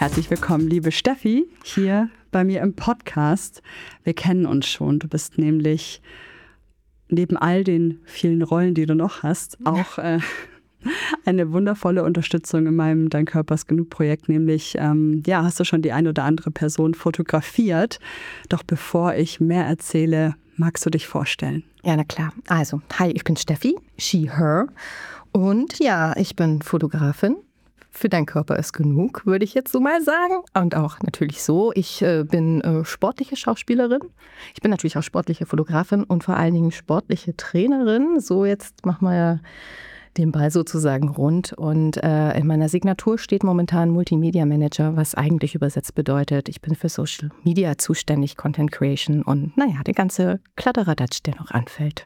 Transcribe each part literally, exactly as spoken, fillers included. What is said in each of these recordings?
Herzlich willkommen, liebe Steffi, hier bei mir im Podcast. Wir kennen uns schon. Du bist nämlich neben all den vielen Rollen, die du noch hast, auch äh, eine wundervolle Unterstützung in meinem Dein Körper ist genug Projekt. Nämlich, ähm, ja, hast du schon die ein oder andere Person fotografiert. Doch bevor ich mehr erzähle, magst du dich vorstellen? Ja, na klar. Also, hi, ich bin Steffi, she, her. Und ja, ich bin Fotografin. Für Dein Körper ist genug, würde ich jetzt so mal sagen. Und auch natürlich so, ich äh, bin äh, sportliche Schauspielerin. Ich bin natürlich auch sportliche Fotografin und vor allen Dingen sportliche Trainerin. So, jetzt machen wir ja den Ball sozusagen rund. Und äh, in meiner Signatur steht momentan Multimedia Manager, was eigentlich übersetzt bedeutet, ich bin für Social Media zuständig, Content Creation und naja, der ganze Kladderadatsch, der noch anfällt.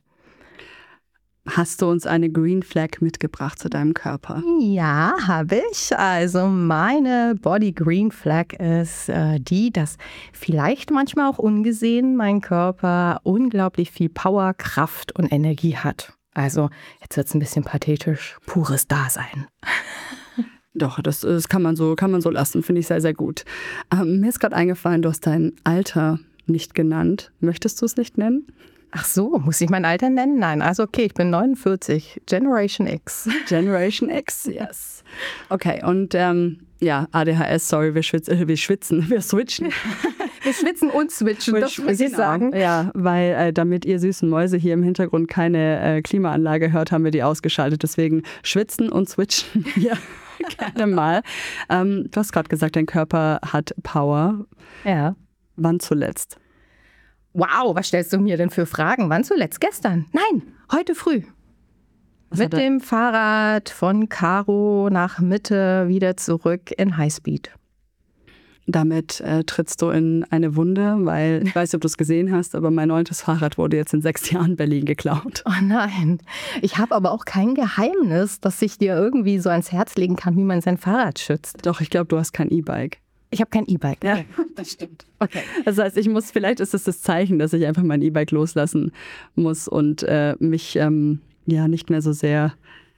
Hast du uns eine Green Flag mitgebracht zu deinem Körper? Ja, habe ich. Also meine Body Green Flag ist äh, die, dass vielleicht manchmal auch ungesehen mein Körper unglaublich viel Power, Kraft und Energie hat. Also jetzt wird es ein bisschen pathetisch, pures Dasein. Doch, das, das kann man so, kann man so lassen, finde ich sehr, sehr gut. Ähm, mir ist gerade eingefallen, du hast dein Alter nicht genannt. Möchtest du es nicht nennen? Ach so, muss ich mein Alter nennen? Nein, also okay, ich bin neunundvierzig, Generation X. Generation X, yes. Okay, und ähm, ja, A D H S, sorry, wir schwitzen, wir, schwitzen, wir switchen. Wir schwitzen und switchen, wir das muss ich sagen. Ja, weil äh, damit ihr süßen Mäuse hier im Hintergrund keine äh, Klimaanlage hört, haben wir die ausgeschaltet. Deswegen schwitzen und switchen wir gerne mal. Ähm, du hast gerade gesagt, dein Körper hat Power. Ja. Wann zuletzt? Wow, was stellst du mir denn für Fragen? Wann zuletzt? Gestern? Nein, heute früh. Was Mit dem Fahrrad von Karo nach Mitte wieder zurück in Highspeed. Damit äh, trittst du in eine Wunde, weil ich weiß nicht, ob du es gesehen hast, aber mein neuntes Fahrrad wurde jetzt in sechs Jahren Berlin geklaut. Oh nein, ich habe aber auch kein Geheimnis, das ich dir irgendwie so ans Herz legen kann, wie man sein Fahrrad schützt. Doch, ich glaube, du hast kein E-Bike. Ich habe kein E-Bike. Ja, das stimmt. Okay. Das heißt, ich muss, vielleicht ist es das Zeichen, dass ich einfach mein E-Bike loslassen muss und äh, mich ähm, ja nicht mehr so sehr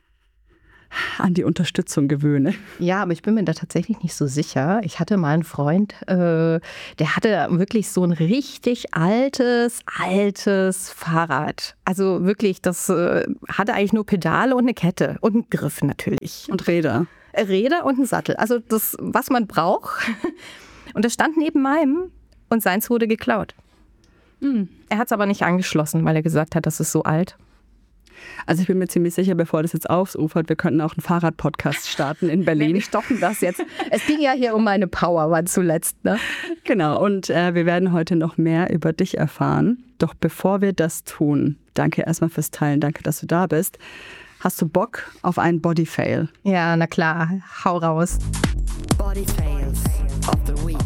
an die Unterstützung gewöhne. Ja, aber ich bin mir da tatsächlich nicht so sicher. Ich hatte mal einen Freund, äh, der hatte wirklich so ein richtig altes, altes Fahrrad. Also wirklich, das äh, hatte eigentlich nur Pedale und eine Kette und einen Griff natürlich. Und Räder. Räder und einen Sattel. Also das, was man braucht. Und das stand neben meinem und seins wurde geklaut. Hm. Er hat es aber nicht angeschlossen, weil er gesagt hat, das ist so alt. Also ich bin mir ziemlich sicher, bevor das jetzt aufufert, wir könnten auch einen Fahrrad-Podcast starten in Berlin. Wir stoppen das jetzt. Es ging ja hier um meine Power, war zuletzt, ne? Genau, und äh, wir werden heute noch mehr über dich erfahren. Doch bevor wir das tun, danke erstmal fürs Teilen, danke, dass du da bist. Hast du Bock auf einen Body-Fail? Ja, na klar, hau raus. Body Fails of the Week.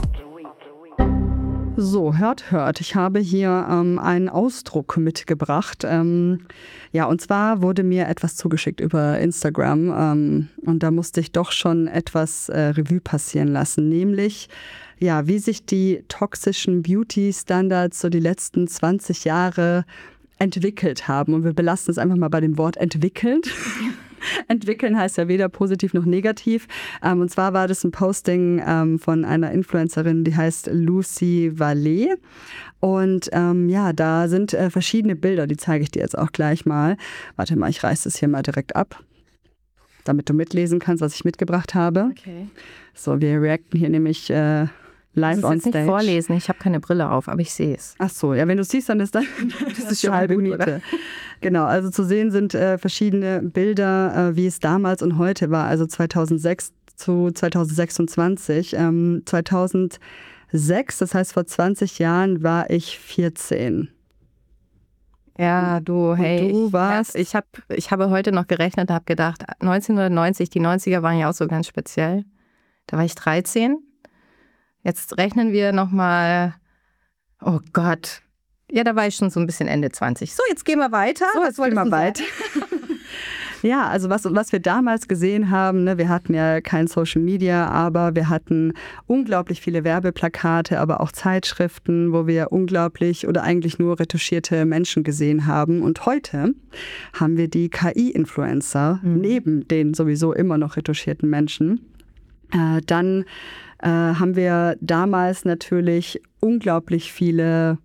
So, hört, hört. Ich habe hier ähm, einen Ausdruck mitgebracht. Ähm, ja, und zwar wurde mir etwas zugeschickt über Instagram. Ähm, und da musste ich doch schon etwas äh, Revue passieren lassen. Nämlich, ja, wie sich die toxischen Beauty-Standards so die letzten zwanzig Jahre entwickelt haben. Und wir belassen es einfach mal bei dem Wort entwickelt. Entwickeln heißt ja weder positiv noch negativ. Ähm, und zwar war das ein Posting ähm, von einer Influencerin, die heißt Lucy Vallet. Und ähm, ja, da sind äh, verschiedene Bilder, die zeige ich dir jetzt auch gleich mal. Warte mal, ich reiße es hier mal direkt ab, damit du mitlesen kannst, was ich mitgebracht habe. Okay. So, wir reacten hier nämlich äh, live on stage. Ich nicht vorlesen, ich habe keine Brille auf, aber ich sehe es. Ach so, ja, wenn du es siehst, dann ist das, das ist die halbe Miete. Genau, also zu sehen sind äh, verschiedene Bilder, äh, wie es damals und heute war, also zweitausendsechs zu zweitausendsechsundzwanzig. Ähm, zweitausendsechs, das heißt vor zwanzig Jahren, war ich vierzehn. Ja, du, hey, du warst? Ich, ich, hab, ich habe heute noch gerechnet und habe gedacht, neunzehnhundertneunzig, die neunziger waren ja auch so ganz speziell. Da war ich dreizehn. Jetzt rechnen wir nochmal, oh Gott, ja, da war ich schon so ein bisschen Ende zwanzig. So, jetzt gehen wir weiter. So, jetzt gehen wir weiter. Ja, also was, was wir damals gesehen haben, ne, wir hatten ja kein Social Media, aber wir hatten unglaublich viele Werbeplakate, aber auch Zeitschriften, wo wir unglaublich oder eigentlich nur retuschierte Menschen gesehen haben. Und heute haben wir die K I-Influencer mhm. neben den sowieso immer noch retuschierten Menschen. Äh, dann äh, haben wir damals natürlich unglaublich viele,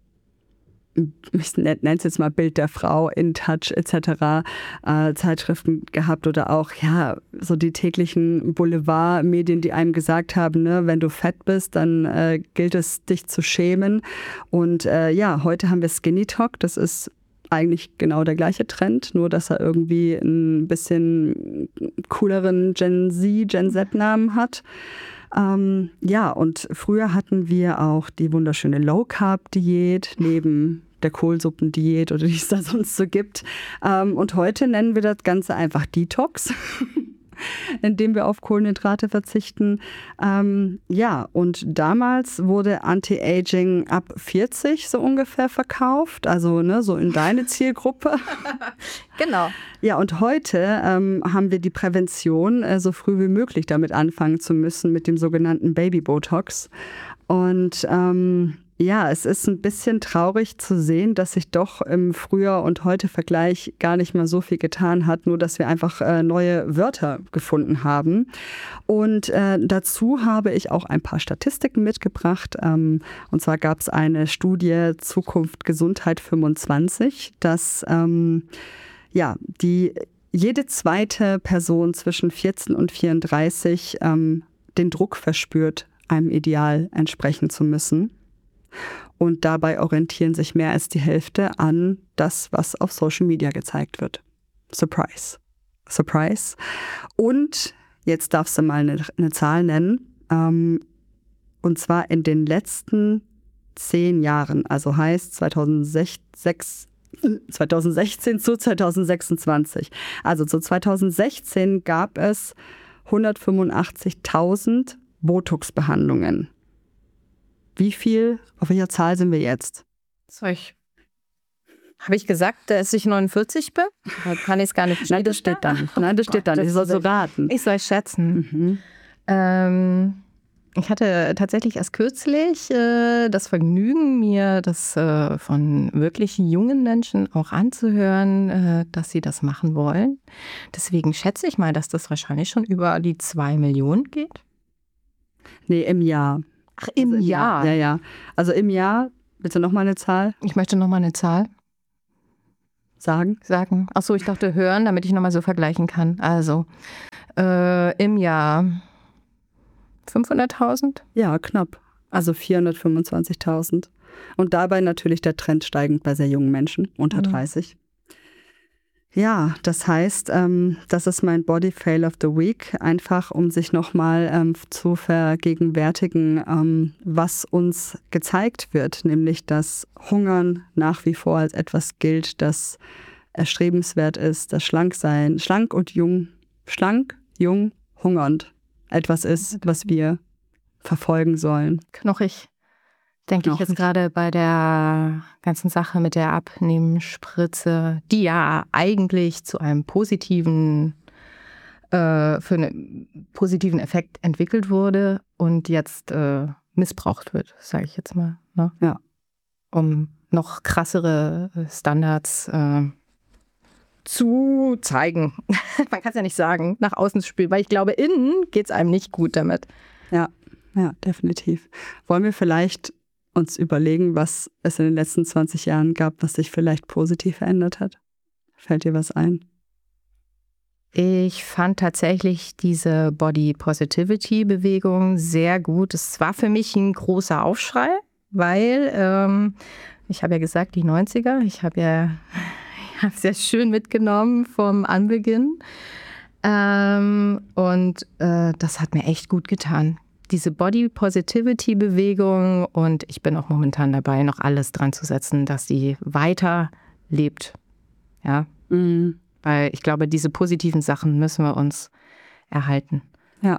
ich nenne es jetzt mal Bild der Frau, In Touch et cetera, äh, Zeitschriften gehabt oder auch ja so die täglichen Boulevardmedien, die einem gesagt haben, ne, wenn du fett bist, dann äh, gilt es, dich zu schämen. Und äh, ja, heute haben wir Skinny Talk, das ist eigentlich genau der gleiche Trend, nur dass er irgendwie ein bisschen cooleren Gen Z, Gen Z-Namen hat. Ähm, ja, und früher hatten wir auch die wunderschöne Low-Carb-Diät neben der Kohlsuppendiät oder die es da sonst so gibt. Ähm, und heute nennen wir das Ganze einfach Detox, indem wir auf Kohlenhydrate verzichten. Ähm, ja, und damals wurde Anti-Aging ab vierzig so ungefähr verkauft, also ne, so in deine Zielgruppe. Genau. Ja, und heute ähm, haben wir die Prävention, äh, so früh wie möglich damit anfangen zu müssen mit dem sogenannten Baby-Botox. Und ähm, ja, es ist ein bisschen traurig zu sehen, dass sich doch im Früher- und Heute-Vergleich gar nicht mehr so viel getan hat, nur dass wir einfach äh, neue Wörter gefunden haben. Und äh, dazu habe ich auch ein paar Statistiken mitgebracht. Ähm, und zwar gab es eine Studie Zukunft Gesundheit fünfundzwanzig, dass ähm, ja, die jede zweite Person zwischen vierzehn und vierunddreißig ähm, den Druck verspürt, einem Ideal entsprechen zu müssen. Und dabei orientieren sich mehr als die Hälfte an das, was auf Social Media gezeigt wird. Surprise. Surprise. Und jetzt darfst du mal eine, eine Zahl nennen. Ähm, und zwar in den letzten zehn Jahren, also heißt zweitausendsechs, zweitausendsechzehn zu zweitausendsechsundzwanzig. Also zu zweitausendsechzehn gab es hundertfünfundachtzigtausend Botox-Behandlungen. Wie viel, auf welcher Zahl sind wir jetzt? Soll ich, habe ich gesagt, dass ich neunundvierzig bin? Da kann ich es gar nicht. Nein, das steht da nicht. Nein, das steht da nicht. Ich soll so raten. Ich soll schätzen. Mhm. Ähm, ich hatte tatsächlich erst kürzlich äh, das Vergnügen, mir das äh, von wirklich jungen Menschen auch anzuhören, äh, dass sie das machen wollen. Deswegen schätze ich mal, dass das wahrscheinlich schon über die zwei Millionen geht. Nee, im Jahr. Ach, im, also im Jahr? Jahr? Ja, ja. Also im Jahr, willst du noch mal eine Zahl Ich möchte noch mal eine Zahl sagen? sagen. Ach so, ich dachte hören, damit ich noch mal so vergleichen kann. Also äh, im Jahr fünfhunderttausend? Ja, knapp. Also vierhundertfünfundzwanzigtausend. Und dabei natürlich der Trend steigend bei sehr jungen Menschen, unter Mhm. dreißig. Ja, das heißt, ähm, das ist mein Body Fail of the Week, einfach um sich nochmal ähm, zu vergegenwärtigen, ähm, was uns gezeigt wird, nämlich dass Hungern nach wie vor als etwas gilt, das erstrebenswert ist, dass Schlanksein, schlank und jung, schlank, jung, hungernd etwas ist, was wir verfolgen sollen. Knochig. Denke ich jetzt gerade bei der ganzen Sache mit der Abnehmspritze, die ja eigentlich zu einem positiven, äh, für einen positiven Effekt entwickelt wurde und jetzt äh, missbraucht wird, sage ich jetzt mal. Ne? Ja. Um noch krassere Standards äh, zu zeigen. Man kann es ja nicht sagen, nach außen zu spielen, weil ich glaube, innen geht es einem nicht gut damit. Ja, ja, definitiv. Wollen wir vielleicht uns überlegen, was es in den letzten zwanzig Jahren gab, was sich vielleicht positiv verändert hat? Fällt dir was ein? Ich fand tatsächlich diese Body Positivity Bewegung sehr gut. Es war für mich ein großer Aufschrei, weil ähm, ich habe ja gesagt, die neunziger, ich habe ja ich habe sehr schön mitgenommen vom Anbeginn. Ähm, und äh, das hat mir echt gut getan. Diese Body Positivity Bewegung, und ich bin auch momentan dabei, noch alles dran zu setzen, dass sie weiter lebt. Ja, Mhm. weil ich glaube, diese positiven Sachen müssen wir uns erhalten. Ja.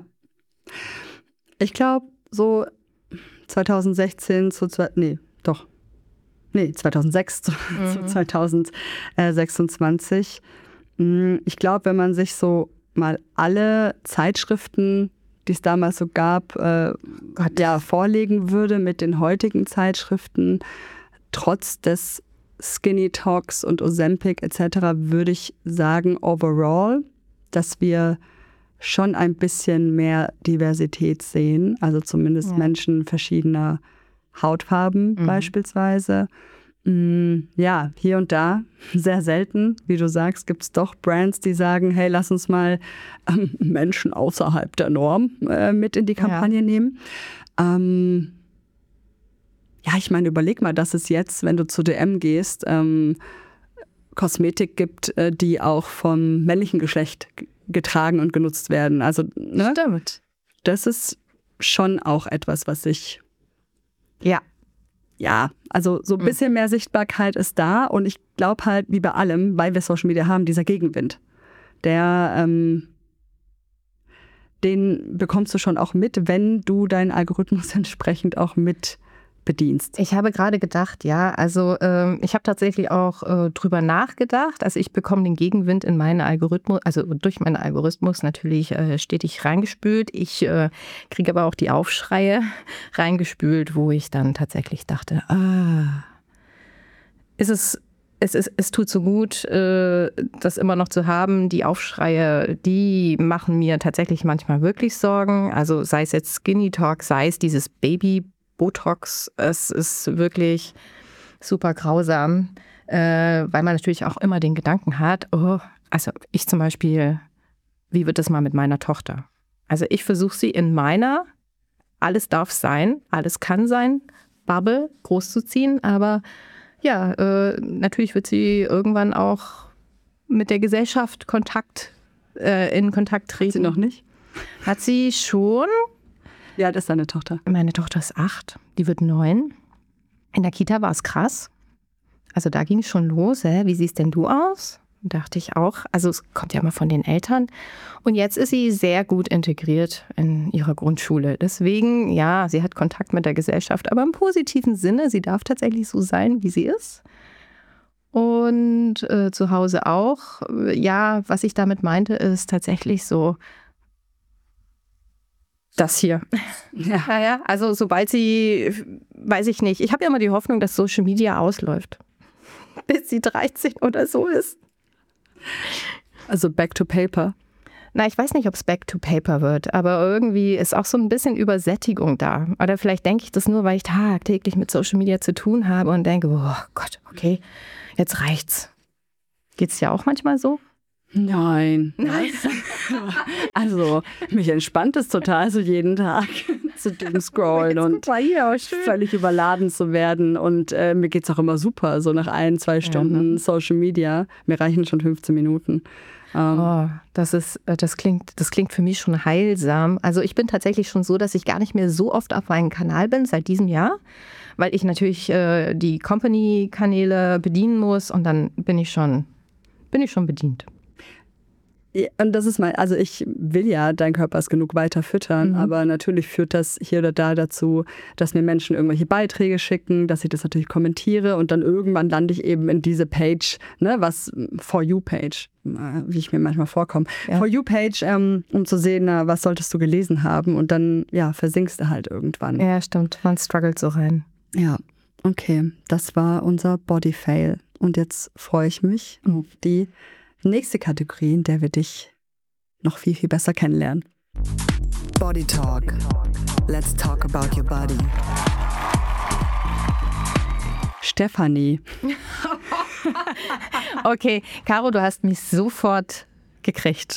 Ich glaube, so zweitausendsechzehn zu, zwei- nee, doch, nee, zweitausendsechs zu, zu zweitausendsechsundzwanzig. Mm, Ich glaube, wenn man sich so mal alle Zeitschriften, die es damals so gab, äh, ja, vorlegen würde mit den heutigen Zeitschriften, trotz des Skinny Talks und Ozempic et cetera, würde ich sagen, overall, dass wir schon ein bisschen mehr Diversität sehen, also zumindest Ja. Menschen verschiedener Hautfarben Mhm. beispielsweise. Mm, Ja, hier und da, sehr selten, wie du sagst, gibt es doch Brands, die sagen, hey, lass uns mal ähm, Menschen außerhalb der Norm äh, mit in die Kampagne Ja. nehmen. Ähm, ja, ich meine, überleg mal, dass es jetzt, wenn du zu D M gehst, ähm, Kosmetik gibt, äh, die auch vom männlichen Geschlecht g- getragen und genutzt werden. Also, ne, Stimmt. das ist schon auch etwas, was ich, Ja. ja, also so ein Mhm. bisschen mehr Sichtbarkeit ist da und ich glaube halt, wie bei allem, weil wir Social Media haben, dieser Gegenwind, der, ähm, den bekommst du schon auch mit, wenn du deinen Algorithmus entsprechend auch mit bedienst. Ich habe gerade gedacht, ja, also ähm, ich habe tatsächlich auch äh, drüber nachgedacht. Also ich bekomme den Gegenwind in meinen Algorithmus, also durch meinen Algorithmus natürlich äh, stetig reingespült. Ich äh, kriege aber auch die Aufschreie reingespült, wo ich dann tatsächlich dachte, ah, ist es, es, ist, es tut so gut, äh, das immer noch zu haben. Die Aufschreie, die machen mir tatsächlich manchmal wirklich Sorgen. Also sei es jetzt Skinny Talk, sei es dieses Baby Botox, es ist wirklich super grausam, äh, weil man natürlich auch immer den Gedanken hat, oh, also ich zum Beispiel, wie wird das mal mit meiner Tochter? Also ich versuche sie in meiner, alles darf sein, alles kann sein, Bubble großzuziehen, aber ja, äh, natürlich wird sie irgendwann auch mit der Gesellschaft Kontakt, äh, in Kontakt treten. Sie noch nicht? Hat sie schon. Ja, das ist deine Tochter. Meine Tochter ist acht, die wird neun. In der Kita war es krass. Also da ging es schon los. Hä? Wie siehst denn du aus? Dachte ich auch. Also es kommt ja immer von den Eltern. Und jetzt ist sie sehr gut integriert in ihrer Grundschule. Deswegen, ja, sie hat Kontakt mit der Gesellschaft, aber im positiven Sinne. Sie darf tatsächlich so sein, wie sie ist. Und äh, zu Hause auch. Ja, was ich damit meinte, ist tatsächlich so, das hier. Ja. Ja, ja, also sobald sie, weiß ich nicht, ich habe ja immer die Hoffnung, dass Social Media ausläuft, bis sie dreizehn oder so ist. Also back to paper. Na, ich weiß nicht, ob es back to paper wird, aber irgendwie ist auch so ein bisschen Übersättigung da. Oder vielleicht denke ich das nur, weil ich tagtäglich mit Social Media zu tun habe und denke, oh Gott, okay, jetzt reicht's. Geht's dir auch manchmal so? Nein. Nein. Also, mich entspannt es total, so jeden Tag zu doomscrollen und völlig überladen zu werden. Und äh, mir geht es auch immer super, so nach ein, zwei Stunden ne? Social Media. Mir reichen schon fünfzehn Minuten. Ähm, Oh, das ist, das klingt, das klingt für mich schon heilsam. Also ich bin tatsächlich schon so, dass ich gar nicht mehr so oft auf meinem Kanal bin seit diesem Jahr, weil ich natürlich äh, die Company-Kanäle bedienen muss und dann bin ich schon, bin ich schon bedient. Ja, und das ist mein, also ich will ja Dein Körper ist genug weiter füttern, Mhm. aber natürlich führt das hier oder da dazu, dass mir Menschen irgendwelche Beiträge schicken, dass ich das natürlich kommentiere und dann irgendwann lande ich eben in diese Page, ne, was For You Page, äh, wie ich mir manchmal vorkomme. Ja. For You Page, ähm, um zu sehen, na, was solltest du gelesen haben und dann, ja, versinkst du halt irgendwann. Ja, stimmt. Man struggelt so rein. Ja, okay, das war unser Body Fail und jetzt freue ich mich auf die nächste Kategorie, in der wir dich noch viel, viel besser kennenlernen. Body Talk. Let's talk about your body. Stefanie, Okay, Caro, du hast mich sofort gekriegt.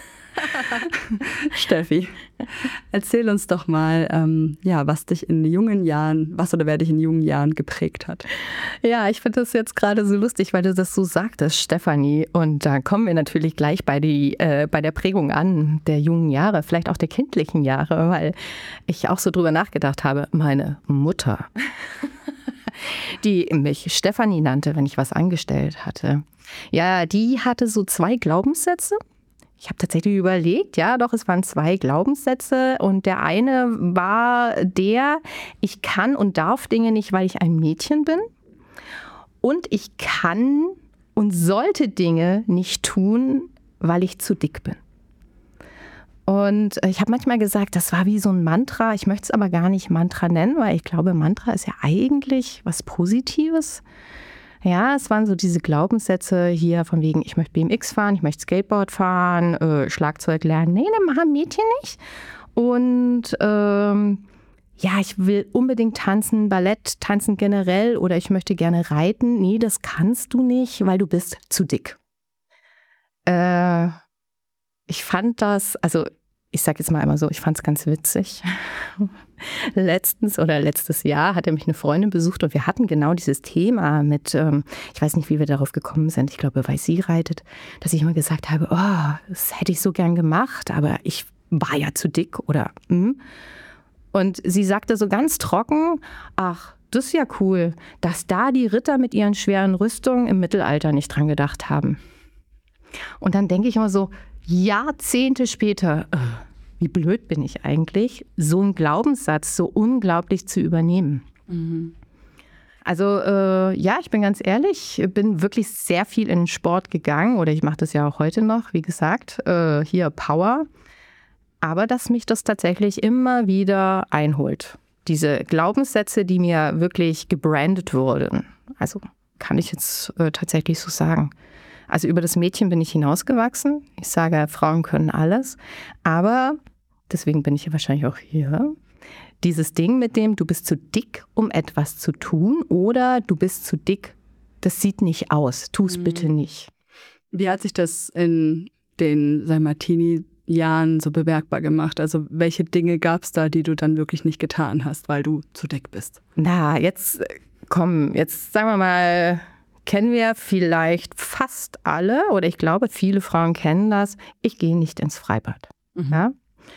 Steffi, erzähl uns doch mal, ähm, ja, was dich in jungen Jahren, was oder wer dich in jungen Jahren geprägt hat. Ja, ich finde das jetzt gerade so lustig, weil du das so sagtest, Stefanie. Und da kommen wir natürlich gleich bei, die, äh, bei der Prägung an der jungen Jahre, vielleicht auch der kindlichen Jahre, weil ich auch so drüber nachgedacht habe. Meine Mutter, die mich Stefanie nannte, wenn ich was angestellt hatte. Ja, die hatte so zwei Glaubenssätze. Ich habe tatsächlich überlegt, ja, doch, es waren zwei Glaubenssätze und der eine war der, ich kann und darf Dinge nicht, weil ich ein Mädchen bin und ich kann und sollte Dinge nicht tun, weil ich zu dick bin. Und ich habe manchmal gesagt, das war wie so ein Mantra, ich möchte es aber gar nicht Mantra nennen, weil ich glaube, Mantra ist ja eigentlich was Positives. Ja, es waren so diese Glaubenssätze hier von wegen, ich möchte B M X fahren, ich möchte Skateboard fahren, äh, Schlagzeug lernen. Nee, das machen Mädchen nicht. Und ähm, ja, ich will unbedingt tanzen, Ballett, tanzen generell oder ich möchte gerne reiten. Nee, das kannst du nicht, weil du bist zu dick. Äh, ich fand das, also ich sag jetzt mal einmal so, ich fand es ganz witzig. Letztens oder letztes Jahr hatte mich eine Freundin besucht und wir hatten genau dieses Thema mit, ähm, ich weiß nicht, wie wir darauf gekommen sind, ich glaube, weil sie reitet, dass ich immer gesagt habe, oh, das hätte ich so gern gemacht, aber ich war ja zu dick oder hm. Und sie sagte so ganz trocken, ach, das ist ja cool, dass da die Ritter mit ihren schweren Rüstungen im Mittelalter nicht dran gedacht haben. Und dann denke ich immer so, Jahrzehnte später, äh, wie blöd bin ich eigentlich, so einen Glaubenssatz so unglaublich zu übernehmen. Mhm. Also äh, ja, ich bin ganz ehrlich, bin wirklich sehr viel in den Sport gegangen oder ich mache das ja auch heute noch, wie gesagt, äh, hier Power. Aber dass mich das tatsächlich immer wieder einholt. Diese Glaubenssätze, die mir wirklich gebrandet wurden, also kann ich jetzt äh, tatsächlich so sagen. Also über das Mädchen bin ich hinausgewachsen. Ich sage, Frauen können alles. Aber, deswegen bin ich ja wahrscheinlich auch hier, dieses Ding mit dem, du bist zu dick, um etwas zu tun oder du bist zu dick, das sieht nicht aus. Tu es mhm. bitte nicht. Wie hat sich das in den, sagen wir mal, Teenie-Jahren so bemerkbar gemacht? Also welche Dinge gab es da, die du dann wirklich nicht getan hast, weil du zu dick bist? Na, jetzt komm, jetzt sagen wir mal... Kennen wir vielleicht fast alle, oder ich glaube, viele Frauen kennen das, ich gehe nicht ins Freibad. Mhm. Ja?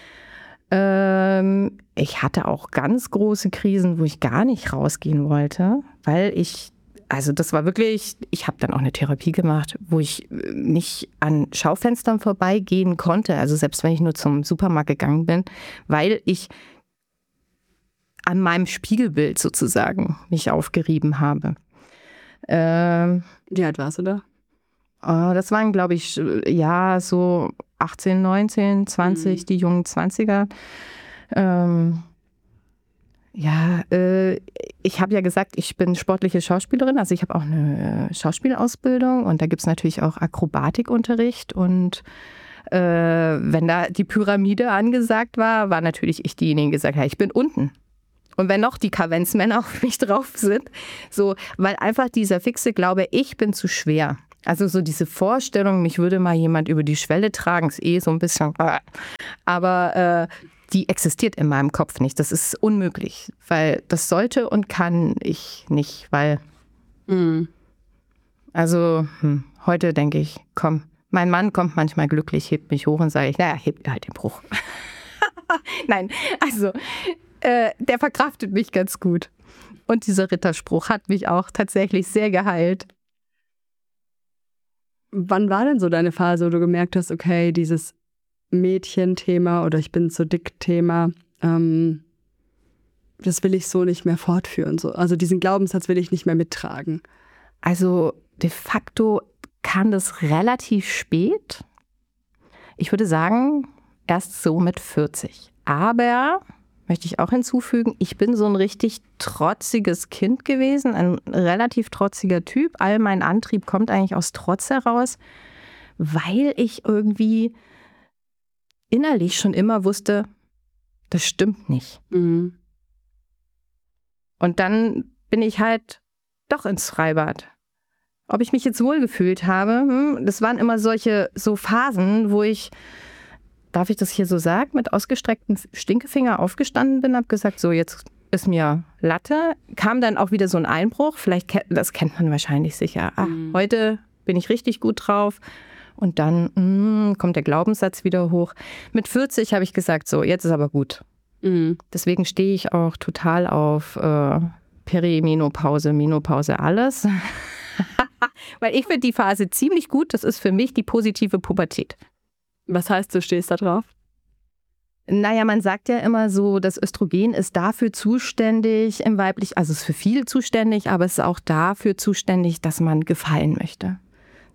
Ähm, ich hatte auch ganz große Krisen, wo ich gar nicht rausgehen wollte, weil ich, also das war wirklich, ich habe dann auch eine Therapie gemacht, wo ich nicht an Schaufenstern vorbeigehen konnte, also selbst wenn ich nur zum Supermarkt gegangen bin, weil ich an meinem Spiegelbild sozusagen mich aufgerieben habe. Ähm, Wie alt warst du da? Oh, das waren, glaube ich, ja, so achtzehn, neunzehn, zwanzig, mhm. die jungen Zwanziger. Ähm, ja, äh, ich habe ja gesagt, ich bin sportliche Schauspielerin, also ich habe auch eine Schauspielausbildung und da gibt es natürlich auch Akrobatikunterricht und äh, wenn da die Pyramide angesagt war, war natürlich ich diejenige, die gesagt hat, ich bin unten. Und wenn noch die Kavenzmänner auf mich drauf sind, so, weil einfach dieser fixe Glaube, ich bin zu schwer. Also so diese Vorstellung, mich würde mal jemand über die Schwelle tragen, ist eh so ein bisschen, aber äh, die existiert in meinem Kopf nicht. Das ist unmöglich, weil das sollte und kann ich nicht, weil, mhm. also hm, heute denke ich, komm, mein Mann kommt manchmal glücklich, hebt mich hoch und sage ich, naja, hebt halt den Bruch. Nein, also äh, der verkraftet mich ganz gut. Und dieser Ritterspruch hat mich auch tatsächlich sehr geheilt. Wann war denn so deine Phase, wo du gemerkt hast, okay, dieses Mädchenthema oder ich bin zu dick Thema, ähm, das will ich so nicht mehr fortführen. So. Also diesen Glaubenssatz will ich nicht mehr mittragen. Also de facto kam das relativ spät. Ich würde sagen, erst so mit vierzig. Aber, möchte ich auch hinzufügen, ich bin so ein richtig trotziges Kind gewesen, ein relativ trotziger Typ. All mein Antrieb kommt eigentlich aus Trotz heraus, weil ich irgendwie innerlich schon immer wusste, das stimmt nicht. Mhm. Und dann bin ich halt doch ins Freibad. Ob ich mich jetzt wohlgefühlt habe, das waren immer solche so Phasen, wo ich, darf ich das hier so sagen, mit ausgestrecktem Stinkefinger aufgestanden bin, habe gesagt, so jetzt ist mir Latte. Kam dann auch wieder so ein Einbruch, vielleicht, das kennt man wahrscheinlich sicher. Ach, mhm. heute bin ich richtig gut drauf. Und dann mh, kommt der Glaubenssatz wieder hoch. Mit vierzig habe ich gesagt, so jetzt ist aber gut. Mhm. Deswegen stehe ich auch total auf äh, Perimenopause, Menopause, alles. Weil ich finde die Phase ziemlich gut. Das ist für mich die positive Pubertät. Was heißt, du stehst da drauf? Naja, man sagt ja immer so, das Östrogen ist dafür zuständig im weiblichen, also es ist für viel zuständig, aber es ist auch dafür zuständig, dass man gefallen möchte.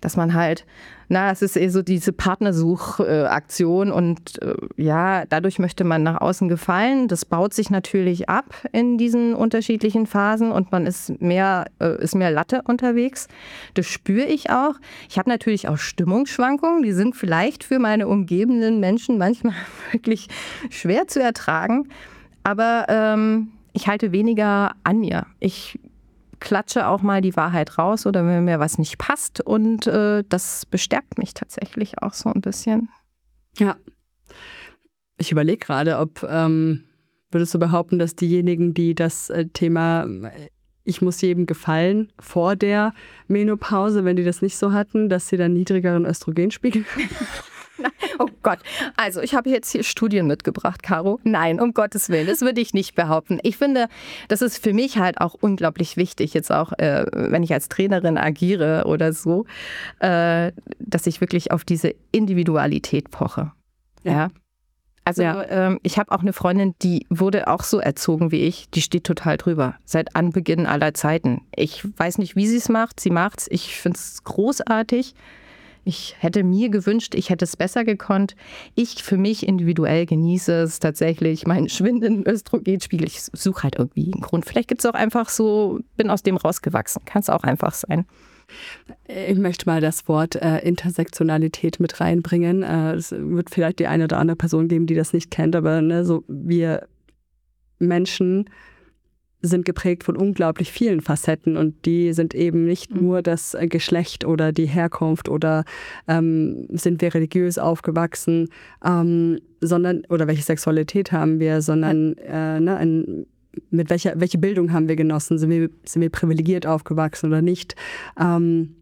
Dass man halt, na, es ist eher so diese Partnersuchaktion äh, und äh, ja, dadurch möchte man nach außen gefallen. Das baut sich natürlich ab in diesen unterschiedlichen Phasen und man ist mehr, äh, ist mehr Latte unterwegs. Das spüre ich auch. Ich habe natürlich auch Stimmungsschwankungen, die sind vielleicht für meine umgebenden Menschen manchmal wirklich schwer zu ertragen, aber ähm, ich halte weniger an mir. Ich klatsche auch mal die Wahrheit raus oder wenn mir was nicht passt und äh, das bestärkt mich tatsächlich auch so ein bisschen. Ja. Ich überlege gerade, ob, ähm, würdest du behaupten, dass diejenigen, die das äh, Thema ich muss jedem gefallen vor der Menopause, wenn die das nicht so hatten, dass sie dann niedrigeren Östrogenspiegel Oh Gott, also ich habe jetzt hier Studien mitgebracht, Caro. Nein, um Gottes Willen, das würde ich nicht behaupten. Ich finde, das ist für mich halt auch unglaublich wichtig, jetzt auch, äh, wenn ich als Trainerin agiere oder so, äh, dass ich wirklich auf diese Individualität poche. Ja. ja? Also ja. ähm, ich habe auch eine Freundin, die wurde auch so erzogen wie ich, die steht total drüber, seit Anbeginn aller Zeiten. Ich weiß nicht, wie sie es macht, sie macht's, ich finde es großartig. Ich hätte mir gewünscht, ich hätte es besser gekonnt. Ich für mich individuell genieße es tatsächlich, meinen schwindenden Östrogenspiegel. Ich suche halt irgendwie einen Grund. Vielleicht gibt es auch einfach so, bin aus dem rausgewachsen. Kann es auch einfach sein. Ich möchte mal das Wort äh, Intersektionalität mit reinbringen. Äh, es wird vielleicht die eine oder andere Person geben, die das nicht kennt, aber ne, so wir Menschen sind geprägt von unglaublich vielen Facetten und die sind eben nicht nur das Geschlecht oder die Herkunft oder ähm, sind wir religiös aufgewachsen, ähm, sondern oder welche Sexualität haben wir, sondern äh, ne, ein, mit welcher welche Bildung haben wir genossen, sind wir, sind wir privilegiert aufgewachsen oder nicht. Ähm,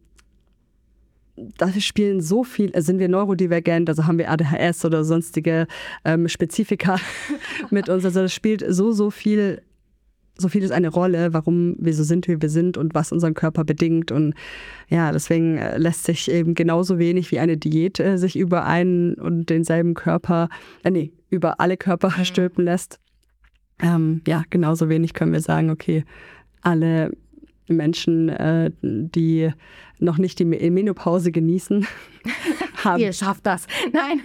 da spielen so viel, sind wir neurodivergent, also haben wir A D H S oder sonstige ähm, Spezifika mit uns, also das spielt so, so viel So viel ist eine Rolle, warum wir so sind, wie wir sind und was unseren Körper bedingt. Und ja, deswegen lässt sich eben genauso wenig wie eine Diät äh, sich über einen und denselben Körper, äh, nee, über alle Körper mhm. stülpen lässt. Ähm, ja, genauso wenig können wir sagen, okay, alle Menschen, äh, die noch nicht die Menopause genießen, haben. Ihr schafft das. Nein.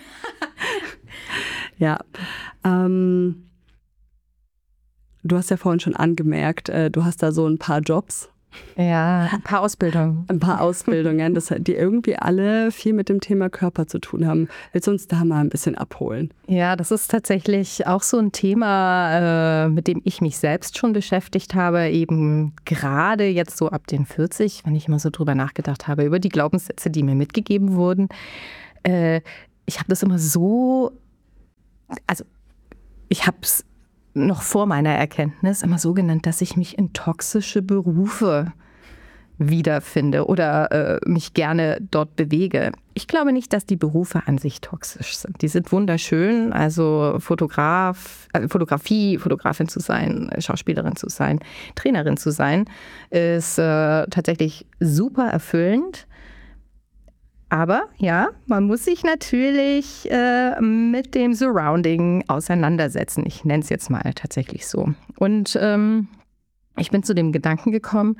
ja, ähm, du hast ja vorhin schon angemerkt, äh, du hast da so ein paar Jobs. Ja, ein paar Ausbildungen. Ein paar Ausbildungen, das, die irgendwie alle viel mit dem Thema Körper zu tun haben. Willst du uns da mal ein bisschen abholen? Ja, das ist tatsächlich auch so ein Thema, äh, mit dem ich mich selbst schon beschäftigt habe. Eben gerade jetzt so ab den vierzig, wenn ich immer so drüber nachgedacht habe, über die Glaubenssätze, die mir mitgegeben wurden. Äh, ich habe das immer so, also ich habe es noch vor meiner Erkenntnis immer so genannt, dass ich mich in toxische Berufe wiederfinde oder äh, mich gerne dort bewege. Ich glaube nicht, dass die Berufe an sich toxisch sind. Die sind wunderschön, also Fotograf, äh, Fotografie, Fotografin zu sein, Schauspielerin zu sein, Trainerin zu sein, ist äh, tatsächlich super erfüllend. Aber ja, man muss sich natürlich äh, mit dem Surrounding auseinandersetzen. Ich nenne es jetzt mal tatsächlich so. Und ähm, ich bin zu dem Gedanken gekommen,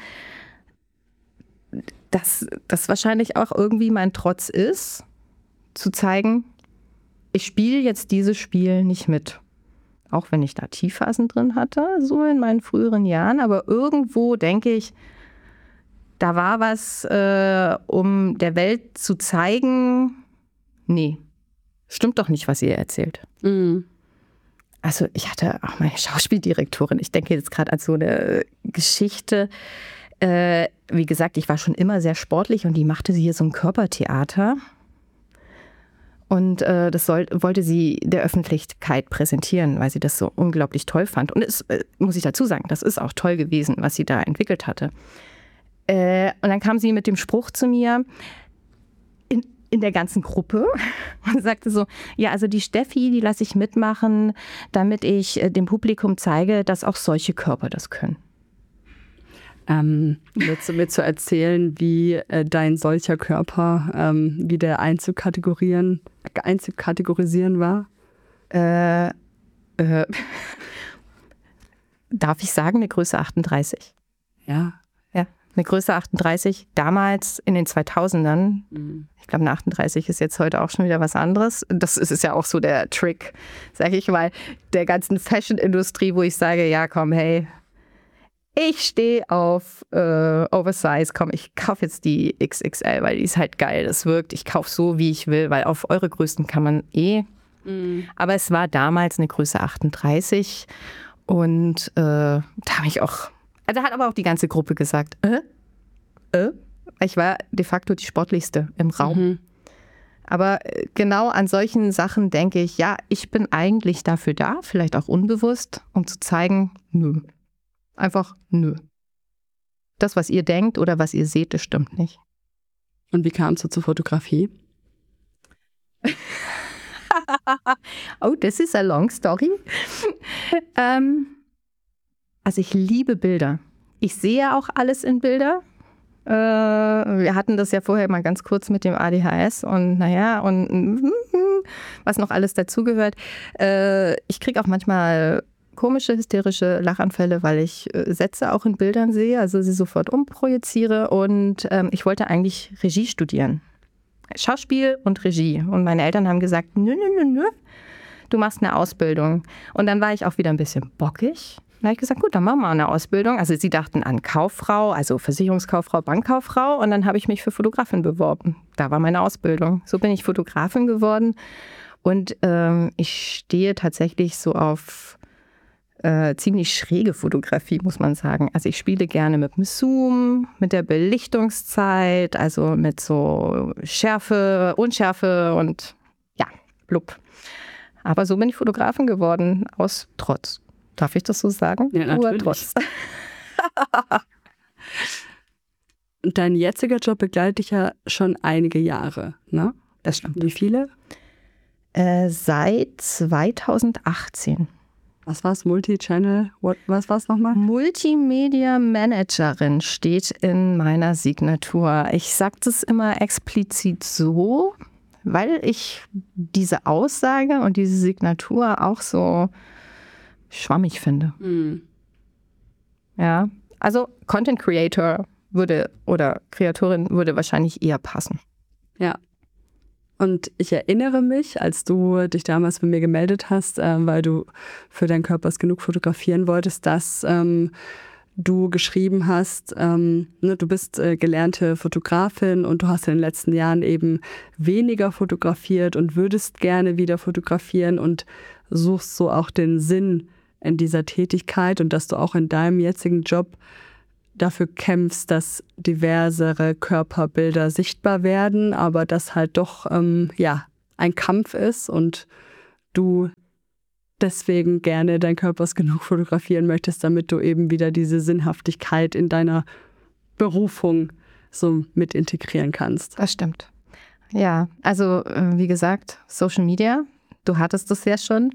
dass das wahrscheinlich auch irgendwie mein Trotz ist, zu zeigen, ich spiele jetzt dieses Spiel nicht mit. Auch wenn ich da Tiefphasen drin hatte, so in meinen früheren Jahren. Aber irgendwo denke ich, da war was, äh, um der Welt zu zeigen, nee, stimmt doch nicht, was ihr erzählt. Mhm. Also ich hatte auch meine Schauspieldirektorin, ich denke jetzt gerade an so eine Geschichte, äh, wie gesagt, ich war schon immer sehr sportlich und die machte sie hier so ein Körpertheater. Und äh, das soll, wollte sie der Öffentlichkeit präsentieren, weil sie das so unglaublich toll fand. Und es, äh, muss ich dazu sagen, das ist auch toll gewesen, was sie da entwickelt hatte. Äh, und dann kam sie mit dem Spruch zu mir in, in der ganzen Gruppe und sagte so, ja, also die Steffi, die lasse ich mitmachen, damit ich äh, dem Publikum zeige, dass auch solche Körper das können. Ähm, willst du mir zu erzählen, wie äh, dein solcher Körper, ähm, wie der einzukategorieren, einzukategorisieren war? Äh, äh, darf ich sagen, eine Größe achtunddreißig? Ja. Ja. eine Größe achtunddreißig, damals in den zweitausendern, mhm. ich glaube eine achtunddreißig ist jetzt heute auch schon wieder was anderes. Das ist, ist ja auch so der Trick, sage ich mal, der ganzen Fashion-Industrie, wo ich sage, ja komm, hey, ich stehe auf äh, Oversize, komm, ich kaufe jetzt die X X L, weil die ist halt geil, das wirkt, ich kaufe so, wie ich will, weil auf eure Größen kann man eh. Mhm. Aber es war damals eine Größe achtunddreißig und äh, da habe ich auch, also hat aber auch die ganze Gruppe gesagt, äh, äh. Ich war de facto die Sportlichste im Raum. Mhm. Aber genau an solchen Sachen denke ich, ja, ich bin eigentlich dafür da, vielleicht auch unbewusst, um zu zeigen, nö. Einfach nö. Das, was ihr denkt oder was ihr seht, das stimmt nicht. Und wie kamst du zur Fotografie? Oh, das ist eine long story. ähm, also ich liebe Bilder. Ich sehe auch alles in Bilder. Äh, wir hatten das ja vorher mal ganz kurz mit dem A D H S und naja, und was noch alles dazugehört. Äh, ich kriege auch manchmal komische, hysterische Lachanfälle, weil ich äh, Sätze auch in Bildern sehe, also sie sofort umprojiziere. Und ähm, ich wollte eigentlich Regie studieren. Schauspiel und Regie. Und meine Eltern haben gesagt, nö, nö, nö, nö, du machst eine Ausbildung. Und dann war ich auch wieder ein bisschen bockig. Dann habe ich gesagt, gut, dann machen wir eine Ausbildung. Also sie dachten an Kauffrau, also Versicherungskauffrau, Bankkauffrau. Und dann habe ich mich für Fotografin beworben. Da war meine Ausbildung. So bin ich Fotografin geworden. Und ähm, ich stehe tatsächlich so auf äh, ziemlich schräge Fotografie, muss man sagen. Also ich spiele gerne mit dem Zoom, mit der Belichtungszeit, also mit so Schärfe, Unschärfe und ja, blub. Aber so bin ich Fotografin geworden, aus Trotz. Darf ich das so sagen? Ja, natürlich. Trotz. Dein jetziger Job begleitet dich ja schon einige Jahre, ne? Das stimmt. Wie viele? Äh, seit zweitausendachtzehn. Was war es? Multi-Channel? What, was war es nochmal? Multimedia Managerin steht in meiner Signatur. Ich sage das immer explizit so, weil ich diese Aussage und diese Signatur auch so schwammig finde. Mhm. Ja, also Content Creator würde oder Kreatorin würde wahrscheinlich eher passen. Ja. Und ich erinnere mich, als du dich damals bei mir gemeldet hast, äh, weil du für deinen Körper ist genug fotografieren wolltest, dass ähm, du geschrieben hast, ähm, ne, du bist äh, gelernte Fotografin und du hast in den letzten Jahren eben weniger fotografiert und würdest gerne wieder fotografieren und suchst so auch den Sinn in dieser Tätigkeit und dass du auch in deinem jetzigen Job dafür kämpfst, dass diversere Körperbilder sichtbar werden, aber das halt doch ähm, ja, ein Kampf ist und du deswegen gerne dein Körper ist genug fotografieren möchtest, damit du eben wieder diese Sinnhaftigkeit in deiner Berufung so mit integrieren kannst. Das stimmt. Ja, also äh, wie gesagt, Social Media, du hattest das ja schon,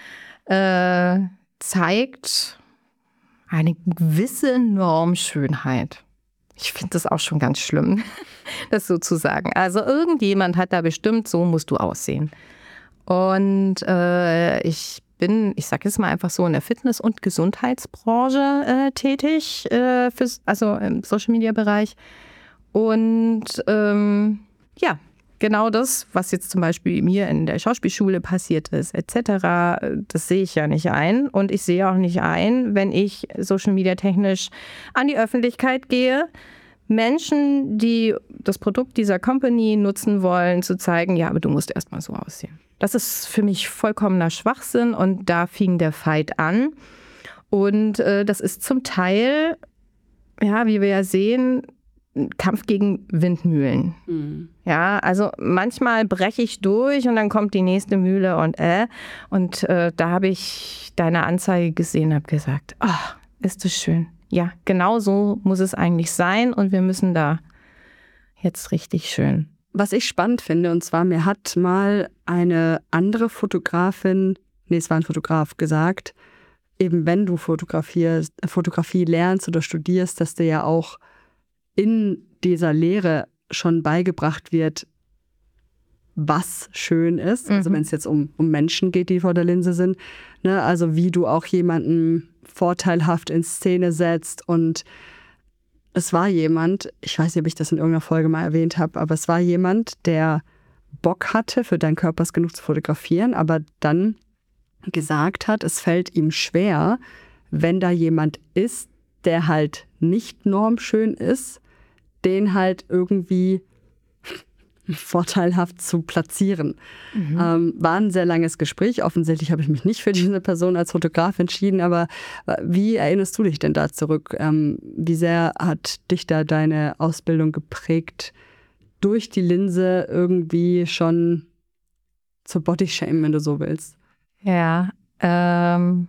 äh, zeigt eine gewisse Normschönheit. Ich finde das auch schon ganz schlimm, das so zu sagen. Also irgendjemand hat da bestimmt, so musst du aussehen. Und äh, ich bin, ich sage jetzt mal einfach so, in der Fitness- und Gesundheitsbranche äh, tätig, äh, fürs, also im Social-Media-Bereich. Und ähm, ja, genau das, was jetzt zum Beispiel mir in der Schauspielschule passiert ist, et cetera, das sehe ich ja nicht ein. Und ich sehe auch nicht ein, wenn ich Social-Media-technisch an die Öffentlichkeit gehe, Menschen, die das Produkt dieser Company nutzen wollen, zu zeigen, ja, aber du musst erstmal so aussehen. Das ist für mich vollkommener Schwachsinn und da fing der Fight an. Und äh, das ist zum Teil, ja, wie wir ja sehen, Kampf gegen Windmühlen. Mhm. Ja, also manchmal breche ich durch und dann kommt die nächste Mühle und äh. Und äh, da habe ich deine Anzeige gesehen und habe gesagt, ach, ist das schön. Ja, genau so muss es eigentlich sein und wir müssen da jetzt richtig schön. Was ich spannend finde, und zwar mir hat mal eine andere Fotografin, nee, es war ein Fotograf, gesagt, eben wenn du fotografierst, Fotografie lernst oder studierst, dass dir ja auch in dieser Lehre schon beigebracht wird, was schön ist. Mhm. Also wenn es jetzt um, um Menschen geht, die vor der Linse sind. Ne? Also wie du auch jemanden vorteilhaft in Szene setzt und es war jemand, ich weiß nicht, ob ich das in irgendeiner Folge mal erwähnt habe, aber es war jemand, der Bock hatte, für Dein Körper ist genug zu fotografieren, aber dann gesagt hat, es fällt ihm schwer, wenn da jemand ist, der halt nicht normschön ist, den halt irgendwie vorteilhaft zu platzieren. Mhm. Ähm, war ein sehr langes Gespräch. Offensichtlich habe ich mich nicht für diese Person als Fotograf entschieden, aber wie erinnerst du dich denn da zurück? Ähm, wie sehr hat dich da deine Ausbildung geprägt, durch die Linse irgendwie schon zur Bodyshaming, wenn du so willst? Ja, ähm,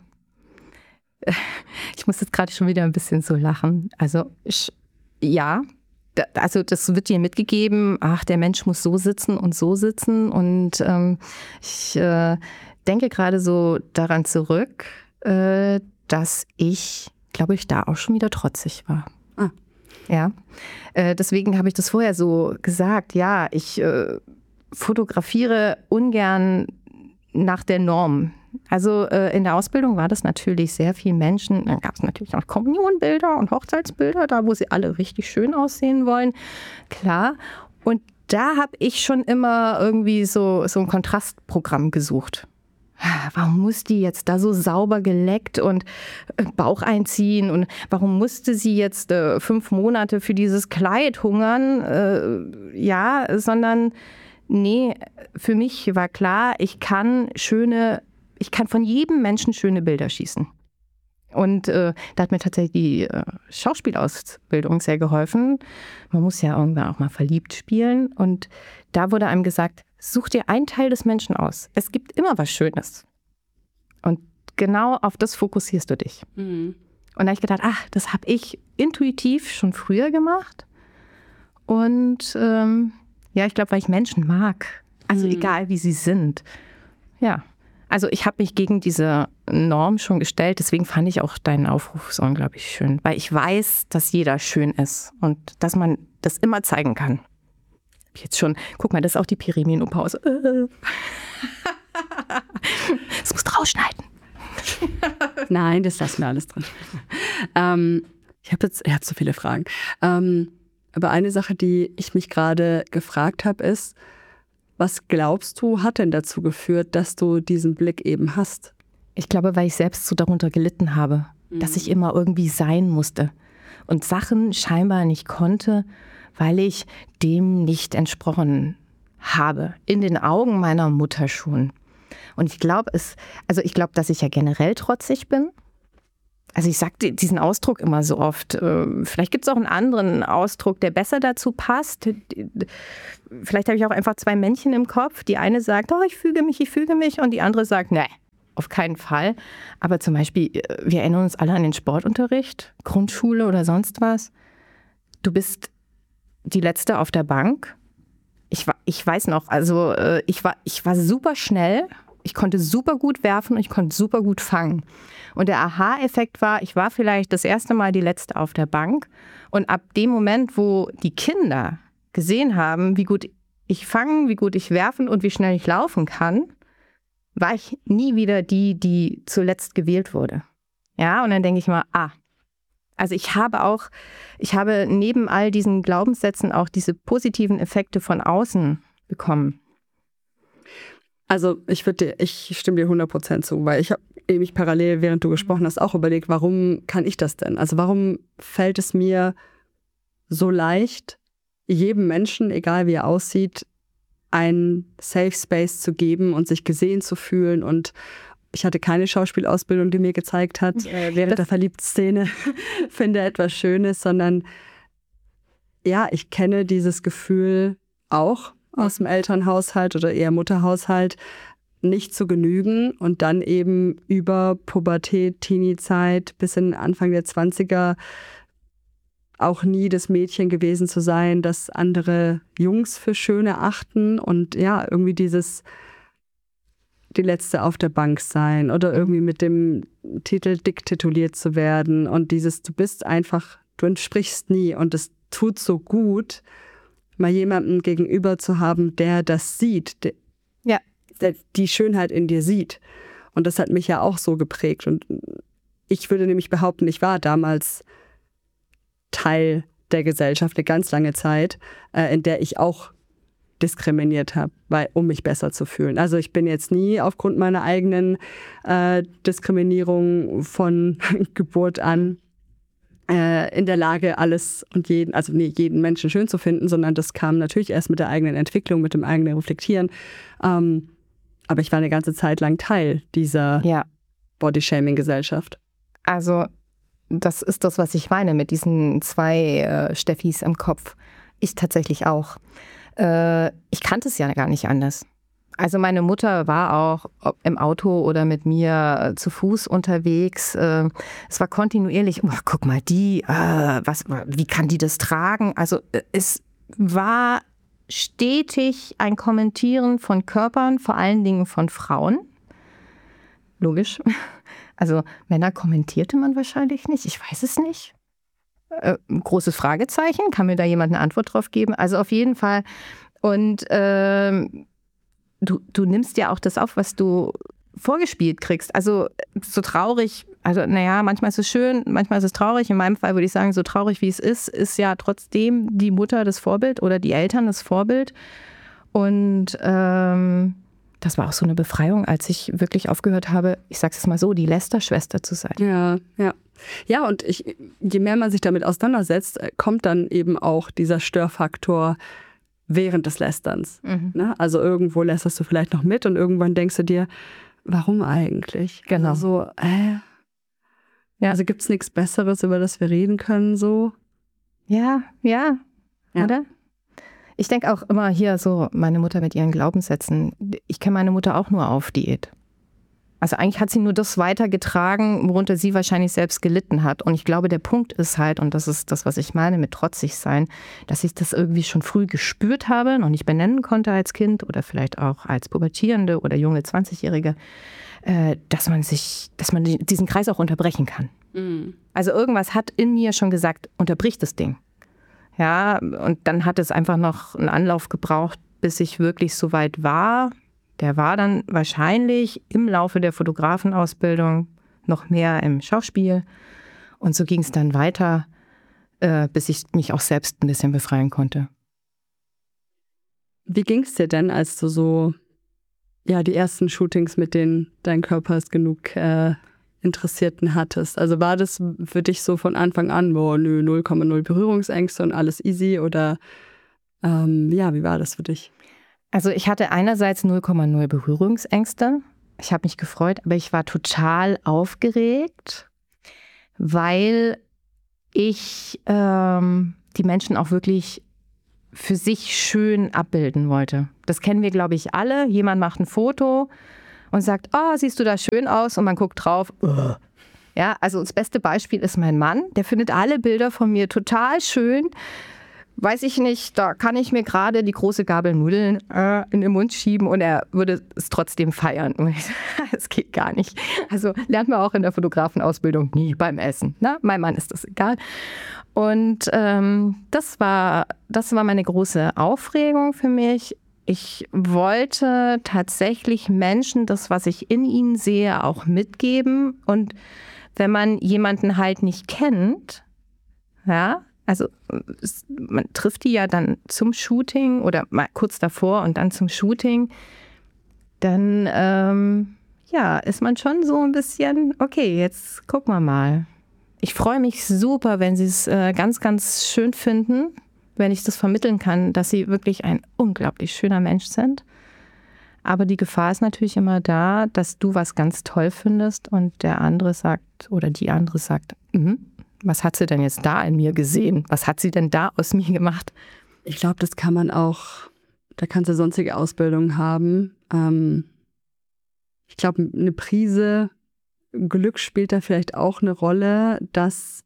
ich muss jetzt gerade schon wieder ein bisschen so lachen. Also ich, ja, da, also das wird dir mitgegeben, ach, der Mensch muss so sitzen und so sitzen. Und ähm, ich äh, denke gerade so daran zurück, äh, dass ich, glaube ich, da auch schon wieder trotzig war. Ah. Ja, äh, deswegen habe ich das vorher so gesagt. Ja, ich äh, fotografiere ungern nach der Norm. Also äh, in der Ausbildung war das natürlich sehr viel Menschen. Dann gab es natürlich auch Kommunionbilder und Hochzeitsbilder, da wo sie alle richtig schön aussehen wollen. Klar. Und da habe ich schon immer irgendwie so, so ein Kontrastprogramm gesucht. Warum muss die jetzt da so sauber geleckt und Bauch einziehen? Und warum musste sie jetzt äh, fünf Monate für dieses Kleid hungern? Äh, ja, sondern nee, für mich war klar, ich kann schöne, ich kann von jedem Menschen schöne Bilder schießen. Und äh, da hat mir tatsächlich die äh, Schauspielausbildung sehr geholfen. Man muss ja irgendwann auch mal verliebt spielen. Und da wurde einem gesagt, such dir einen Teil des Menschen aus. Es gibt immer was Schönes. Und genau auf das fokussierst du dich. Mhm. Und da habe ich gedacht, ach, das habe ich intuitiv schon früher gemacht. Und ähm, ja, ich glaube, weil ich Menschen mag. Also mhm. egal, wie sie sind. Ja, also ich habe mich gegen diese Norm schon gestellt. Deswegen fand ich auch deinen Aufruf so unglaublich schön. Weil ich weiß, dass jeder schön ist und dass man das immer zeigen kann. Jetzt schon, guck mal, das ist auch die Perimenopause. Das musst du rausschneiden. Nein, das lassen wir alles drin. Ähm, ich habe jetzt, ich habe so viele Fragen. Ähm, aber eine Sache, die ich mich gerade gefragt habe, ist, was glaubst du, hat denn dazu geführt, dass du diesen Blick eben hast? Ich glaube, weil ich selbst so darunter gelitten habe, mhm. dass ich immer irgendwie sein musste und Sachen scheinbar nicht konnte, weil ich dem nicht entsprochen habe. In den Augen meiner Mutter schon. Und ich glaube, es, also ich glaube, dass ich ja generell trotzig bin. Also ich sage diesen Ausdruck immer so oft. Vielleicht gibt es auch einen anderen Ausdruck, der besser dazu passt. Vielleicht habe ich auch einfach zwei Männchen im Kopf. Die eine sagt, oh, ich füge mich, ich füge mich. Und die andere sagt, nee, auf keinen Fall. Aber zum Beispiel, wir erinnern uns alle an den Sportunterricht, Grundschule oder sonst was. Du bist die Letzte auf der Bank. Ich, war, ich weiß noch, also ich war, ich war super schnell. Ich konnte super gut werfen und ich konnte super gut fangen. Und der Aha-Effekt war, ich war vielleicht das erste Mal die Letzte auf der Bank. Und ab dem Moment, wo die Kinder gesehen haben, wie gut ich fangen, wie gut ich werfen und wie schnell ich laufen kann, war ich nie wieder die, die zuletzt gewählt wurde. Ja, und dann denke ich mal, ah, also ich habe auch, ich habe neben all diesen Glaubenssätzen auch diese positiven Effekte von außen bekommen. Also ich würde, ich stimme dir hundert Prozent zu, weil ich habe mich parallel, während du gesprochen hast, auch überlegt, warum kann ich das denn? Also warum fällt es mir so leicht, jedem Menschen, egal wie er aussieht, einen Safe Space zu geben und sich gesehen zu fühlen. Und ich hatte keine Schauspielausbildung, die mir gezeigt hat, äh, während der Verliebtszene finde etwas Schönes, sondern ja, ich kenne dieses Gefühl auch aus dem Elternhaushalt oder eher Mutterhaushalt, nicht zu genügen und dann eben über Pubertät, Teenie-Zeit bis in Anfang der zwanziger auch nie das Mädchen gewesen zu sein, das andere Jungs für schön erachten und ja, irgendwie dieses die Letzte auf der Bank sein oder irgendwie mit dem Titel dick tituliert zu werden und dieses, du bist einfach, du entsprichst nie und es tut so gut, mal jemandem gegenüber zu haben, der das sieht, der, ja. der die Schönheit in dir sieht. Und das hat mich ja auch so geprägt. Und ich würde nämlich behaupten, ich war damals Teil der Gesellschaft eine ganz lange Zeit, äh, in der ich auch diskriminiert habe, weil, um mich besser zu fühlen. Also ich bin jetzt nie aufgrund meiner eigenen äh, Diskriminierung von Geburt an äh, in der Lage, alles und jeden, also nee, jeden Menschen schön zu finden, sondern das kam natürlich erst mit der eigenen Entwicklung, mit dem eigenen Reflektieren. Ähm, aber ich war eine ganze Zeit lang Teil dieser Ja. Bodyshaming-Gesellschaft. Also das ist das, was ich meine mit diesen zwei äh, Steffis im Kopf. Ich tatsächlich auch. Äh, ich kannte es ja gar nicht anders. Also meine Mutter war auch im Auto oder mit mir zu Fuß unterwegs. Äh, es war kontinuierlich, oh, guck mal, die, äh, was, wie kann die das tragen? Also es war stetig ein Kommentieren von Körpern, vor allen Dingen von Frauen. Logisch. Also Männer kommentierte man wahrscheinlich nicht. Ich weiß es nicht. Äh, großes Fragezeichen. Kann mir da jemand eine Antwort drauf geben? Also auf jeden Fall. Und ähm, du, du nimmst ja auch das auf, was du vorgespielt kriegst. Also so traurig, also naja, manchmal ist es schön, manchmal ist es traurig. In meinem Fall würde ich sagen, so traurig wie es ist, ist ja trotzdem die Mutter das Vorbild oder die Eltern das Vorbild. Und ähm, das war auch so eine Befreiung, als ich wirklich aufgehört habe, ich sag's jetzt mal so, die Lästerschwester zu sein. Ja, ja. Ja, und ich, je mehr man sich damit auseinandersetzt, kommt dann eben auch dieser Störfaktor während des Lästerns. Mhm. Ne? Also irgendwo lästerst du vielleicht noch mit und irgendwann denkst du dir, warum eigentlich? Genau. Also, äh, ja. Also gibt's nichts Besseres, über das wir reden können, so? Ja, ja, ja. Oder? Ich denke auch immer hier so, meine Mutter mit ihren Glaubenssätzen. Ich kenne meine Mutter auch nur auf Diät. Also eigentlich hat sie nur das weitergetragen, worunter sie wahrscheinlich selbst gelitten hat. Und ich glaube, der Punkt ist halt, und das ist das, was ich meine mit trotzig sein, dass ich das irgendwie schon früh gespürt habe, noch nicht benennen konnte als Kind oder vielleicht auch als Pubertierende oder junge zwanzigjährige, äh, dass man sich, dass man diesen Kreis auch unterbrechen kann. Mhm. Also irgendwas hat in mir schon gesagt, unterbrich das Ding. Ja, und dann hat es einfach noch einen Anlauf gebraucht, bis ich wirklich so weit war. Der war dann wahrscheinlich im Laufe der Fotografenausbildung noch mehr im Schauspiel. Und so ging es dann weiter, äh, bis ich mich auch selbst ein bisschen befreien konnte. Wie ging es dir denn, als du so ja, die ersten Shootings mit denen dein Körper ist genug äh, Interessierten hattest? Also war das für dich so von Anfang an, boah, nö, null Komma null Berührungsängste und alles easy? Oder ähm, ja, wie war das für dich? Also ich hatte einerseits null Komma null Berührungsängste. Ich habe mich gefreut, aber ich war total aufgeregt, weil ich ähm, die Menschen auch wirklich für sich schön abbilden wollte. Das kennen wir, glaube ich, alle. Jemand macht ein Foto und sagt, oh, siehst du da schön aus? Und man guckt drauf. Ugh. Ja, also das beste Beispiel ist mein Mann. Der findet alle Bilder von mir total schön. Weiß ich nicht, da kann ich mir gerade die große Gabel Nudeln äh, in den Mund schieben und er würde es trotzdem feiern. Das geht gar nicht. Also lernt man auch in der Fotografenausbildung nie beim Essen. Na, mein Mann ist das egal. Und ähm, das war, das war meine große Aufregung für mich. Ich wollte tatsächlich Menschen das, was ich in ihnen sehe, auch mitgeben. Und wenn man jemanden halt nicht kennt, ja, also man trifft die ja dann zum Shooting oder mal kurz davor und dann zum Shooting, dann ähm, ja, ist man schon so ein bisschen, okay, jetzt gucken wir mal. Ich freue mich super, wenn sie es äh, ganz, ganz schön finden, wenn ich das vermitteln kann, dass sie wirklich ein unglaublich schöner Mensch sind. Aber die Gefahr ist natürlich immer da, dass du was ganz toll findest und der andere sagt oder die andere sagt, mhm. Was hat sie denn jetzt da in mir gesehen? Was hat sie denn da aus mir gemacht? Ich glaube, das kann man auch, da kannst du sonstige Ausbildung haben. Ähm, ich glaube, eine Prise Glück spielt da vielleicht auch eine Rolle, dass,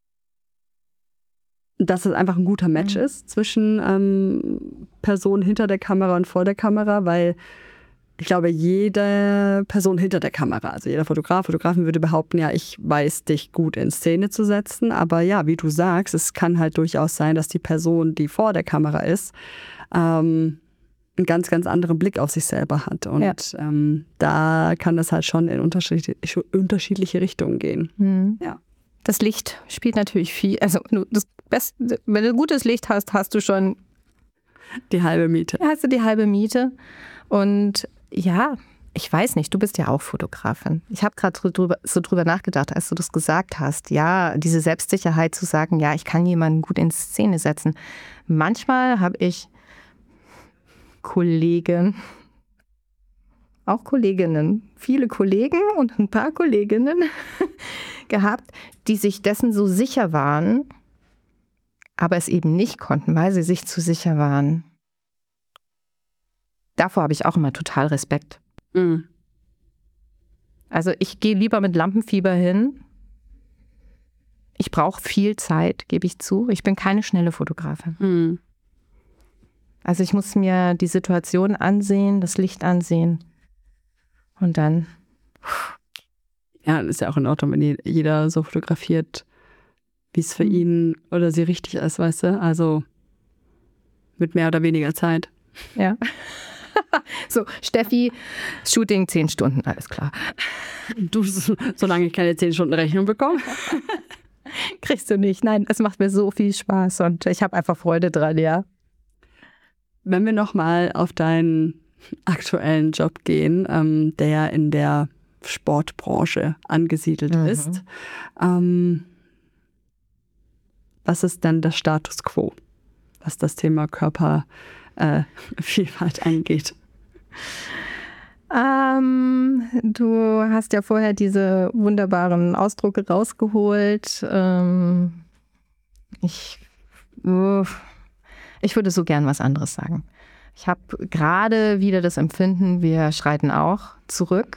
dass es einfach ein guter Match mhm. ist zwischen ähm, Personen hinter der Kamera und vor der Kamera, weil ich glaube, jede Person hinter der Kamera, also jeder Fotograf, Fotografin würde behaupten, ja, ich weiß, dich gut in Szene zu setzen. Aber ja, wie du sagst, es kann halt durchaus sein, dass die Person, die vor der Kamera ist, ähm, einen ganz, ganz anderen Blick auf sich selber hat. Und ja. ähm, da kann das halt schon in unterschiedliche, unterschiedliche Richtungen gehen. Mhm. Ja. Das Licht spielt natürlich viel. Also du, das Beste, wenn du gutes Licht hast, hast du schon die halbe Miete. Hast du die halbe Miete. Und ja, ich weiß nicht, du bist ja auch Fotografin. Ich habe gerade drüber, so drüber nachgedacht, als du das gesagt hast. Ja, diese Selbstsicherheit zu sagen, ja, ich kann jemanden gut in Szene setzen. Manchmal habe ich Kollegen, auch Kolleginnen, viele Kollegen und ein paar Kolleginnen gehabt, die sich dessen so sicher waren, aber es eben nicht konnten, weil sie sich zu sicher waren. Davor habe ich auch immer total Respekt. Mhm. Also ich gehe lieber mit Lampenfieber hin. Ich brauche viel Zeit, gebe ich zu. Ich bin keine schnelle Fotografin. Mhm. Also ich muss mir die Situation ansehen, das Licht ansehen und dann... Ja, ist ja auch in Ordnung, wenn jeder so fotografiert, wie es für mhm. ihn oder sie richtig ist, weißt du? Also mit mehr oder weniger Zeit. Ja. So, Steffi, Shooting zehn Stunden, alles klar. Du, solange ich keine zehn Stunden Rechnung bekomme. Kriegst du nicht. Nein, es macht mir so viel Spaß und ich habe einfach Freude dran, ja. Wenn wir nochmal auf deinen aktuellen Job gehen, ähm, der in der Sportbranche angesiedelt mhm. ist, ähm, was ist denn der Status quo, was das Thema Körpervielfalt äh, angeht? Ähm, du hast ja vorher diese wunderbaren Ausdrucke rausgeholt. Ähm, ich, uh, ich würde so gern was anderes sagen. Ich habe gerade wieder das Empfinden, wir schreiten auch zurück.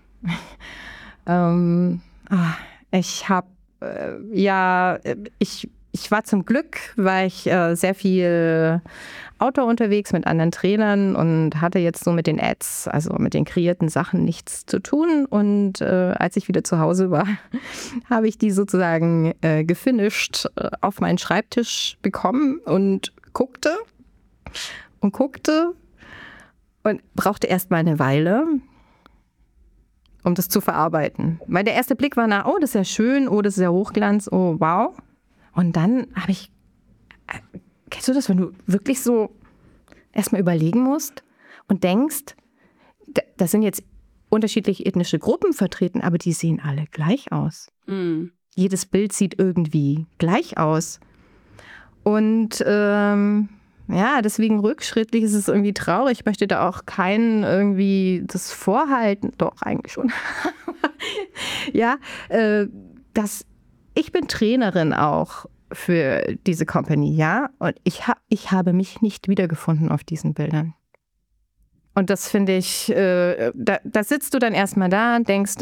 ähm, ich habe, äh, ja, ich, ich war zum Glück, war ich äh, sehr viel Outdoor unterwegs mit anderen Trainern und hatte jetzt so mit den Ads, also mit den kreierten Sachen nichts zu tun. Und äh, als ich wieder zu Hause war, habe ich die sozusagen äh, gefinisht äh, auf meinen Schreibtisch bekommen und guckte und guckte und brauchte erst mal eine Weile, um das zu verarbeiten. Weil der erste Blick war nach, oh, das ist ja schön, oh, das ist ja Hochglanz, oh, wow. Und dann habe ich, äh, kennst du das, wenn du wirklich so erstmal überlegen musst und denkst, da, das sind jetzt unterschiedliche ethnische Gruppen vertreten, aber die sehen alle gleich aus. Mhm. Jedes Bild sieht irgendwie gleich aus. Und ähm, ja, deswegen rückschrittlich ist es irgendwie traurig. Ich möchte da auch keinen irgendwie das vorhalten. Doch, eigentlich schon. Ja, äh, das, ich bin Trainerin auch für diese Company, ja. Und ich, ha, ich habe mich nicht wiedergefunden auf diesen Bildern. Und das finde ich, äh, da, da sitzt du dann erstmal da und denkst,